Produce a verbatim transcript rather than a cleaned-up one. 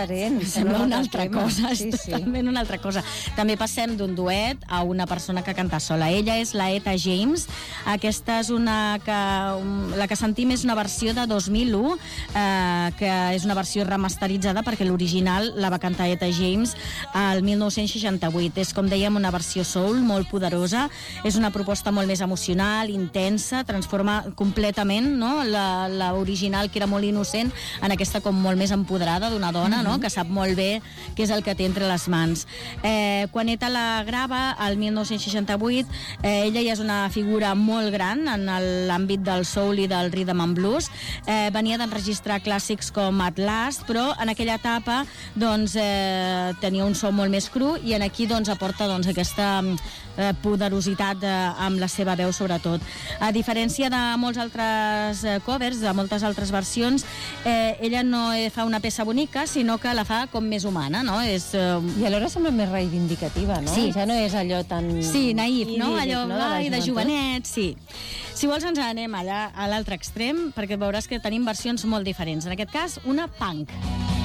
diferent. Sembla una altra tema. cosa, és sí, sí. totalment una altra cosa. També passem d'un duet a una persona que canta sola. Ella és la Etta James. Aquesta és una que... La que sentim és una versió de dos mil u, eh, que és una versió remasteritzada perquè l'original la va cantar Etta James al mil nou-cents seixanta-vuit. És, com dèiem, una versió soul molt poderosa. És una proposta molt més emocional, intensa, transforma completament, no?, la, la original, que era molt innocent, en aquesta com molt més empoderada d'una dona, no?, que sap molt bé què és el que té entre les mans. Eh, quan Etta la grava, al mil nou-cents seixanta-vuit, eh, ella ja és una figura molt gran en l'àmbit del soul i del rhythm and blues. Eh, venia d'enregistrar clàssics com At Last, però en aquella etapa doncs, eh, tenia un so molt més cru, i en aquí doncs, aporta doncs, aquesta eh, poderositat eh, amb la seva veu, sobretot. A diferència de molts altres eh, covers, de moltes altres versions, eh, ella no fa una peça bonica, sinó que la fa com més humana, no? És, eh... I alhora sembla més reivindicativa, no? Sí. Ja no és allò tan... Sí, naïf, no? idíl·lic, Allò no? de, de, de jovenet, sí. Si vols ens anem allà a l'altre extrem, perquè veuràs que tenim versions molt diferents. En aquest cas, una punk.